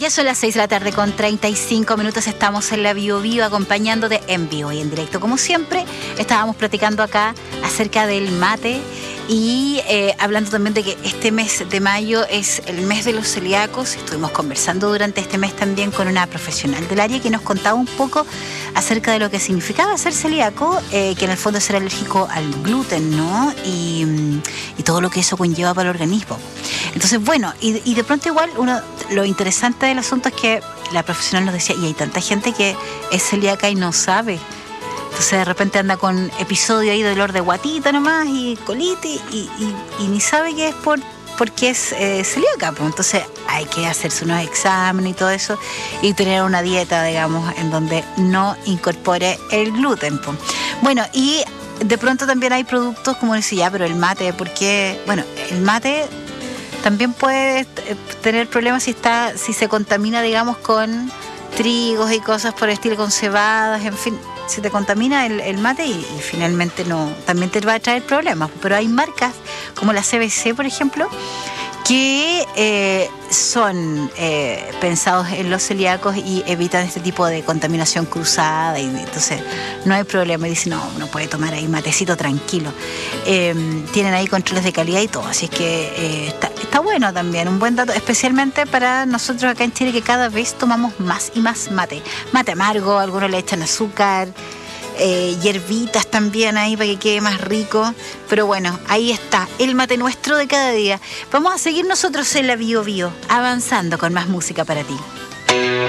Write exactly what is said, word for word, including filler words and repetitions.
ya son las seis de la tarde con treinta y cinco minutos. Estamos en la Bio Bio acompañándote en vivo y en directo. Como siempre, estábamos platicando acá acerca del mate y eh, hablando también de que este mes de mayo es el mes de los celíacos. Estuvimos conversando durante este mes también con una profesional del área que nos contaba un poco acerca de lo que significaba ser celíaco, eh, que en el fondo es ser alérgico al gluten, ¿no? Y, y todo lo que eso conlleva para el organismo. Entonces, bueno, y, y de pronto igual uno, lo interesante del asunto es que la profesional nos decía, y hay tanta gente que es celíaca y no sabe. Entonces de repente anda con episodio ahí de dolor de guatita nomás y colitis y, y, y ni sabe que es por porque es eh, celíaca. Pues entonces hay que hacerse unos exámenes y todo eso y tener una dieta, digamos, en donde no incorpore el gluten. Pues. Bueno, y de pronto también hay productos como decía, ya, pero el mate, porque, bueno, el mate también puede tener problemas si está, si se contamina, digamos, con trigos y cosas por el estilo, con cebadas, en fin, se te contamina el, el mate y, y finalmente no, también te va a traer problemas. Pero hay marcas como la C B C, por ejemplo, que eh, son eh, pensados en los celíacos y evitan este tipo de contaminación cruzada y entonces no hay problema. Y dicen, no, uno puede tomar ahí matecito tranquilo. Eh, tienen ahí controles de calidad y todo, así es que eh, está, está bueno también, un buen dato, especialmente para nosotros acá en Chile que cada vez tomamos más y más mate. Mate amargo, algunos le echan azúcar, Eh, hierbitas también ahí para que quede más rico, pero bueno, ahí está el mate nuestro de cada día. Vamos a seguir nosotros en la Bio Bio avanzando con más música para ti.